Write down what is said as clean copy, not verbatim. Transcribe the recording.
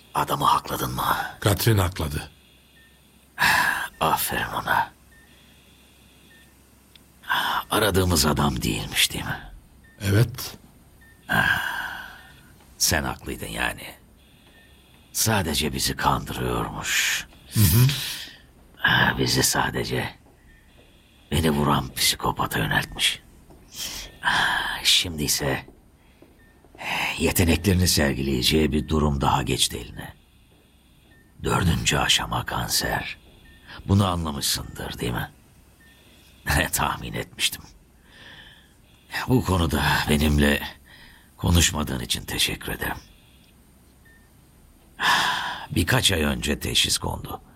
Adamı hakladın mı? Katrin hakladı. Aferin ona. Aradığımız adam değilmiş değil mi? Evet. Sen haklıydın yani. Sadece bizi kandırıyormuş. Bizi sadece beni vuran psikopata yöneltmiş. Şimdi ise yeteneklerini sergileyeceği bir durum daha geçti eline. 4. aşama kanser. Bunu anlamışsındır değil mi? Tahmin etmiştim. Bu konuda benimle konuşmadığın için teşekkür ederim. Birkaç ay önce teşhis kondu.